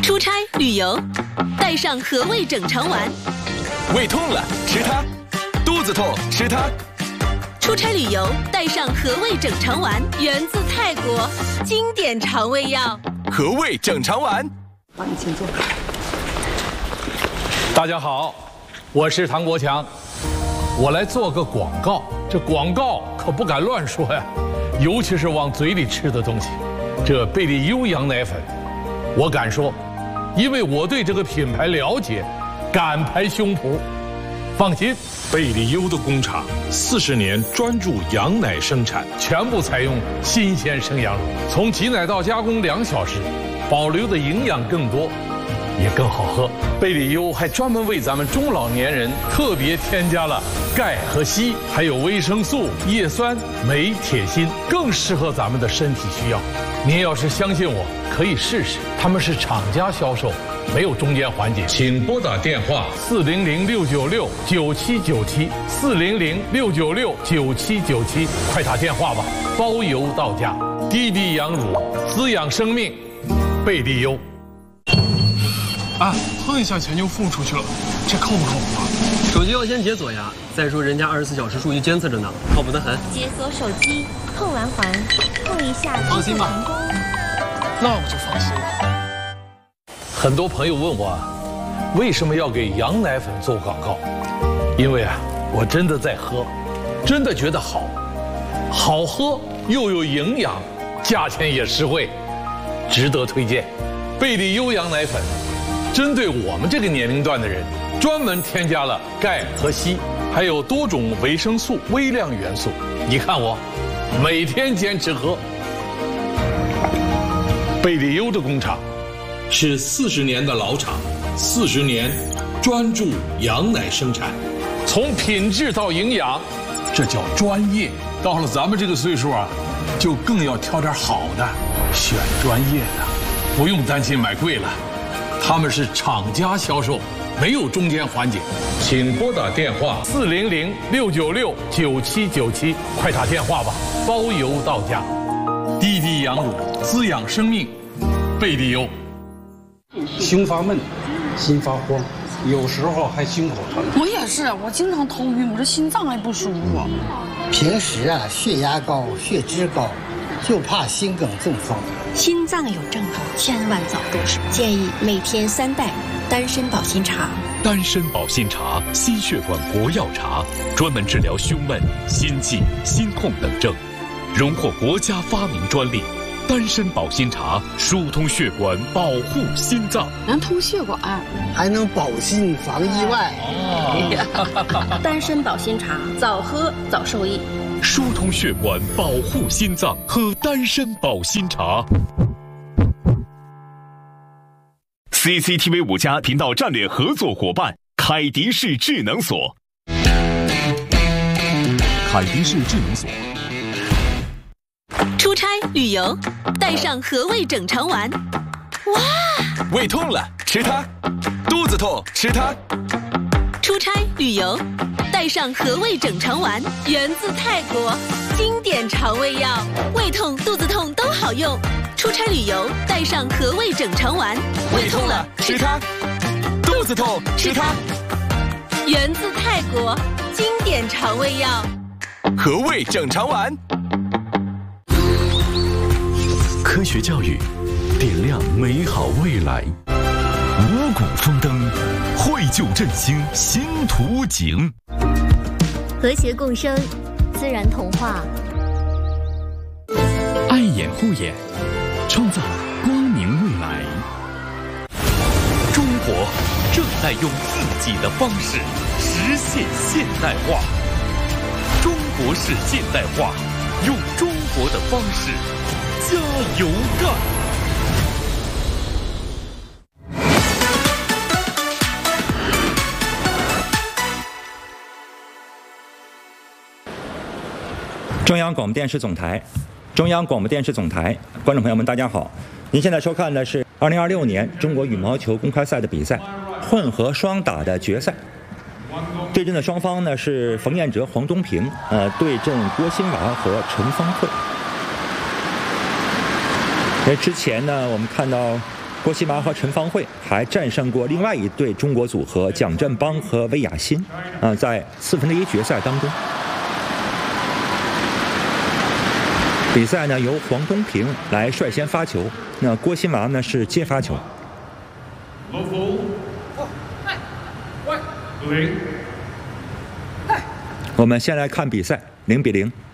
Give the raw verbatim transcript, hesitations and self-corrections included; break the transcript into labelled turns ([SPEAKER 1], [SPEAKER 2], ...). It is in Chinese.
[SPEAKER 1] 出差旅游，带上和味整肠丸。
[SPEAKER 2] 胃痛了吃它，肚子痛吃它。
[SPEAKER 1] 出差旅游，带上和味整肠丸，源自泰国，经典肠胃药。
[SPEAKER 2] 和味整肠丸。
[SPEAKER 3] 帮你请坐。
[SPEAKER 4] 大家好，我是唐国强，我来做个广告。这广告可不敢乱说呀，尤其是往嘴里吃的东西。这贝利优羊奶粉，我敢说，因为我对这个品牌了解，敢拍胸脯。放心，
[SPEAKER 5] 贝利优的工厂四十年专注羊奶生产，
[SPEAKER 4] 全部采用新鲜生羊乳，从挤奶到加工两小时，保留的营养更多，也更好喝。贝利优还专门为咱们中老年人特别添加了钙和硒，还有维生素、叶酸、镁、铁、锌，更适合咱们的身体需要。您要是相信我，可以试试。他们是厂家销售，没有中间环节。请拨打电话四零零六九六九七九七四零零六九六九七九七，快打电话吧，包邮到家。滴滴羊乳，滋养生命，贝利优。
[SPEAKER 6] 啊，碰一下钱就付出去了，这靠不靠谱啊？
[SPEAKER 7] 手机要先解锁呀。再说人家二十四小时数据监测着呢，靠谱得很。
[SPEAKER 8] 解锁手机，碰完环，碰一下，
[SPEAKER 6] 放心吧。那我就放心了。
[SPEAKER 4] 很多朋友问我，为什么要给羊奶粉做广告？因为啊，我真的在喝，真的觉得好，好喝又有营养，价钱也实惠，值得推荐。贝利优羊奶粉，针对我们这个年龄段的人，专门添加了钙和硒，还有多种维生素、微量元素。你看我，每天坚持喝。贝利优的工厂是四十年的老厂，四十年专注羊奶生产，从品质到营养，这叫专业。到了咱们这个岁数啊，就更要挑点好的，选专业的，不用担心买贵了。他们是厂家销售，没有中间环节。请拨打电话四零零六九六九七九七，快打电话吧，包邮到家。滴滴羊乳，滋养生命，贝利优。
[SPEAKER 9] 胸发闷，心发慌，有时候还心口疼。
[SPEAKER 3] 我也是，我经常头晕，我这心脏还不舒服。
[SPEAKER 10] 平时啊，血压高，血脂高，就怕心梗中风。
[SPEAKER 8] 心脏有症状，千万早入手。建议每天三袋丹参保心茶。
[SPEAKER 11] 丹参保心茶，心血管国药茶，专门治疗胸闷、心悸、心痛等症，荣获国家发明专利。丹参保心茶疏通血管，保护心脏，
[SPEAKER 3] 能通血管，
[SPEAKER 10] 还能保心防意外。
[SPEAKER 8] 哦、丹参保心茶，早喝早受益。
[SPEAKER 11] 疏通血管，保护心脏，喝丹参保心茶。
[SPEAKER 12] C C T V 五家频道战略合作伙伴凯迪仕智能锁。
[SPEAKER 11] 凯迪仕智能锁。
[SPEAKER 1] 出差旅游，带上和味整肠丸。哇！
[SPEAKER 2] 胃痛了吃它，肚子痛吃它。
[SPEAKER 1] 出差旅游，带上和味整肠丸，源自泰国，经典肠胃药，胃痛、肚子痛都好用。出差旅游，带上和味整肠丸。
[SPEAKER 2] 胃痛了吃它，肚子痛吃它。
[SPEAKER 1] 源自泰国，经典肠胃药，
[SPEAKER 2] 和味整肠丸。
[SPEAKER 11] 科学教育，点亮美好未来。五谷丰登，绘就振兴新图景。
[SPEAKER 13] 和谐共生，自然童话。
[SPEAKER 11] 爱眼护眼，创造光明未来。中国正在用自己的方式实现现代化。中国式现代化，用中国的方式加油干！
[SPEAKER 14] 中央广播电视总台，中央广播电视总台，观众朋友们，大家好！您现在收看的是二零二六年中国羽毛球公开赛的比赛，混合双打的决赛。对阵的双方呢是冯彦哲、黄东萍，呃，对阵郭欣娃和陈方慧。在之前呢，我们看到郭希麻和陈芳慧还战胜过另外一对中国组合蒋振邦和魏雅欣，啊，在四分之一决赛当中。比赛呢由黄东平来率先发球，那郭希麻呢是接发球。我们先来看比赛，零比零。